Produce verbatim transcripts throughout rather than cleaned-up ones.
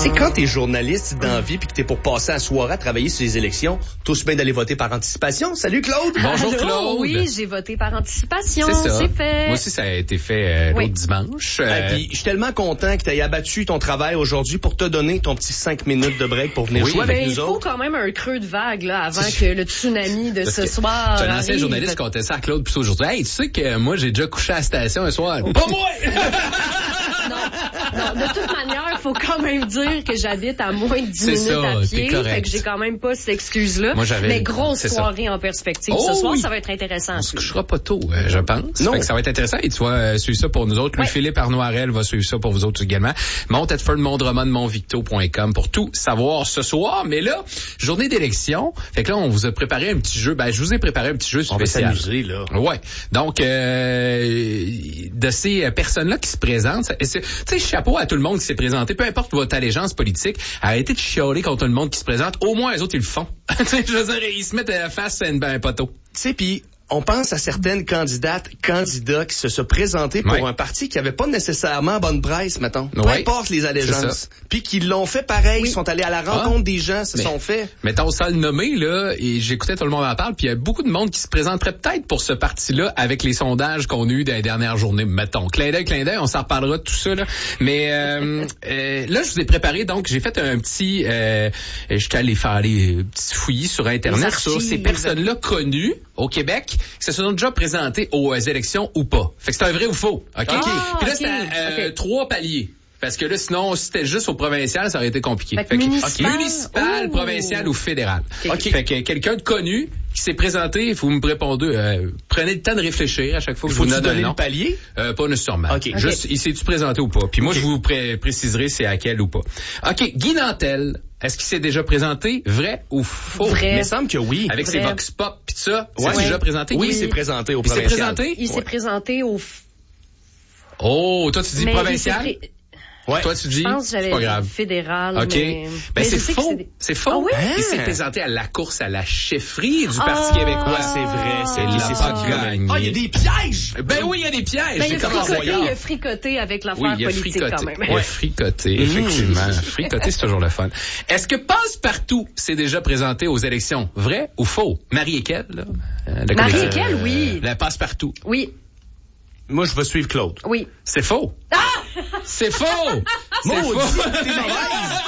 sais, quand t'es journaliste dans la vie puis que t'es pour passer la soirée à travailler sur les élections, tous bien d'aller voter par anticipation. Salut Claude! Bonjour Allô? Claude! Oui, j'ai voté par anticipation, c'est, ça. c'est fait. Moi aussi, ça a été fait euh, Oui. l'autre dimanche. Euh, Euh, puis je suis tellement content que t'aies abattu ton travail aujourd'hui pour te donner ton petit cinq minutes de break pour venir Oui. jouer avec Ben, nous il faut autres. quand même un creux de vague là, avant que le tsunami de ce soir J'ai un ancien arrive. journaliste qui comptait ça à Claude Pissot aujourd'hui. Hey, tu sais que moi, j'ai déjà couché à la station un soir. Pas moi! Non, de toute manière, il faut quand même dire que j'habite à moins de dix C'est minutes ça, à t'es pied. correct. Fait que j'ai quand même pas cette excuse-là. Moi, j'avais- Mais grosse c'est ça. soirée en perspective. Oh, ce soir, oui. ça va être intéressant. On se couchera pas tôt, euh, je pense. Non. Fait que ça va être intéressant et tu vas euh, suivre ça pour nous autres. Ouais. Louis-Philippe Arnoirel va suivre ça pour vous autres également. Montetford, Mondremont, montvicto point com pour tout savoir ce soir. Mais là, journée d'élection. Fait que là, on vous a préparé un petit jeu. Ben, je vous ai préparé un petit jeu On va spécial. s'amuser, là. Ouais. Donc, euh, de ces euh, personnes-là qui se présentent, ça- c'est- tu sais, chapeau à tout le monde qui s'est présenté, peu importe votre allégeance politique, arrêtez de chialer contre le monde qui se présente. Au moins, les autres, ils le font. Tu sais, je veux dire, ils se mettent à face à une- ben, un poteau. Tu sais, puis on pense à certaines candidates, candidats qui se sont présentés pour Ouais. un parti qui avait pas nécessairement bonne presse, mettons. Peu Ouais. importe les C'est allégeances. Puis qui l'ont fait pareil, Oui. ils sont allés à la rencontre Ah. des gens, se Mais- sont fait. Mettons ça le nommer, là, et j'écoutais tout le monde en parle, puis il y a beaucoup de monde qui se présenterait peut-être pour ce parti-là avec les sondages qu'on a eu dans les dernières journées, mettons. Clin d'œil, clin d'œil, on s'en reparlera de tout ça, là. Mais euh, euh, là, je vous ai préparé, donc, j'ai fait un petit... Euh, j'étais allé faire les petits fouillis sur Internet Les sur archives. ces personnes-là connues au Québec qui se sont déjà présentées aux euh, élections ou pas. Fait que c'est un vrai ou faux, OK? Ah, Puis là, ok, c'est euh, ok. trois paliers. Parce que là, sinon, si c'était juste au provincial, ça aurait été compliqué. Fait que municipal. municipal, Ouh. provincial ou fédéral. Ok. OK. Fait que quelqu'un de connu qui s'est présenté, vous me répondez, euh, prenez le temps de réfléchir à chaque fois que je vous Faut-tu donne un donner nom. le palier? Euh, pas nécessairement. OK. Juste, il s'est-tu présenté ou pas. Puis moi, OK. je vous pré- préciserai c'est à quel ou pas. OK. Guy Nantel, est-ce qu'il s'est déjà présenté? Vrai ou faux? Vrai. Il me semble que oui. Avec ses Vrai. vox pop pis ça, Ouais. c'est déjà présenté? Oui, Guy? il s'est présenté au Il s'est provincial. présenté? Il s'est Ouais. présenté au... Oh, toi, tu dis Mais provincial? il s'est pré- Ouais. Toi, tu dis? Je pense que C'est j'avais pas dit grave. fédéral, OK. mais... Ben, mais c'est je sais que faux. c'est- C'est faux. Ah oui? Il s'est Hein? présenté à la course à la chefferie du Ah, Parti québécois. C'est vrai, c'est Il qui l'a c'est pas ça qui gagné. Ah, il y a des pièges! Ben oui, il y a des pièges. Ben, J'ai il a commencé fricoté, à- il a fricoté avec l'affaire Oui, il a politique fricoté. quand même. Il a fricoté, effectivement. Fricoter, c'est toujours le fun. Est-ce que Passe-Partout s'est déjà présenté aux élections? Vrai ou faux? Marie Ekel, là. euh, la Marie comédienne. Ekel, oui. La Passe-Partout. Oui, Moi, je vais suivre Claude. oui. C'est faux. C'est faux! C'est Maudit, faux! t'es mauvaise!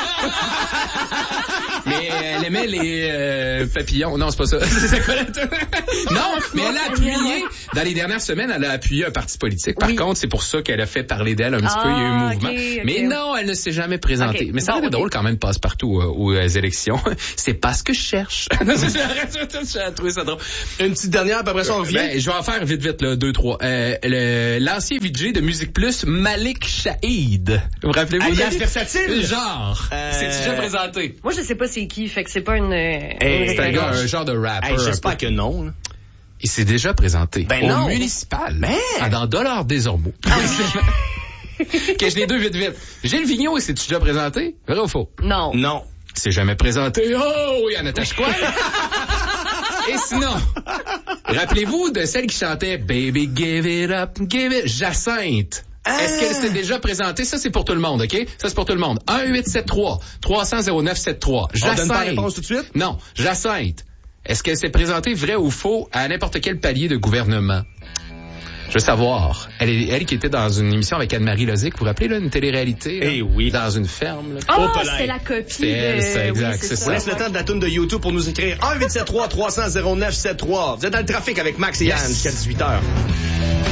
Mais elle aimait les euh, papillons. Non, c'est pas ça. C'est quoi, là? Non, mais elle a appuyé, dans les dernières semaines, elle a appuyé un parti politique. Par Oui. contre, c'est pour ça qu'elle a fait parler d'elle un petit Ah, peu. Il y a eu un ok, mouvement. ok. Mais non, elle ne s'est jamais présentée. Ok. Mais ça Bon, aurait été ok. drôle quand même, Passe-Partout euh, aux euh, élections. C'est pas ce que je cherche. J'ai trouvé ça drôle. Une petite dernière, puis après ça, on revient. Ben, je vais en faire vite, vite, là, deux, trois. Euh, le- l'ancien V J de Musique Plus, Malik Shahid. Vous vous rappelez-vous? Alias de lui? Versatile. Genre. Euh, C'est déjà présenté. Moi, je sais pas c'est qui, fait que c'est pas une... Hey, une C'est un gars, référence. un genre de rapper. Hey, un j'espère peu. que non. là. Il s'est déjà présenté Ben au non. municipal. Ben. Ah, dans Dollars des Ormeaux. Ok, je l'ai deux vite, vite. Gilles Vigneault, il s'est-tu déjà présenté? Vrai ou faux? Non. Non. Il s'est jamais présenté. Oh, oui, en attache quoi? Et sinon, rappelez-vous de celle qui chantait Baby Give It Up, Give It, Jacinthe. Ah. Est-ce qu'elle s'est déjà présentée? Ça, c'est pour tout le monde, OK? Ça, c'est pour tout le monde. un huit sept trois trois cents zéro neuf sept trois. On donne pas la Jacinthe. réponse tout de suite? Non, Jacinthe. Est-ce qu'elle s'est présentée vrai ou faux à n'importe quel palier de gouvernement? Je veux savoir. Elle, est, elle qui était dans une émission avec Anne-Marie Lozic, vous vous rappelez, là, une télé-réalité? là? Eh oui. Dans une ferme, là. Ah, Au palais. c'est la copie C'est elle, de... c'est exact, oui, c'est On laisse le temps de la toune de YouTube pour nous écrire un huit sept trois trois cents zéro neuf sept trois. Vous êtes dans le trafic avec Max et Yann Yes. jusqu'à dix-huit heures.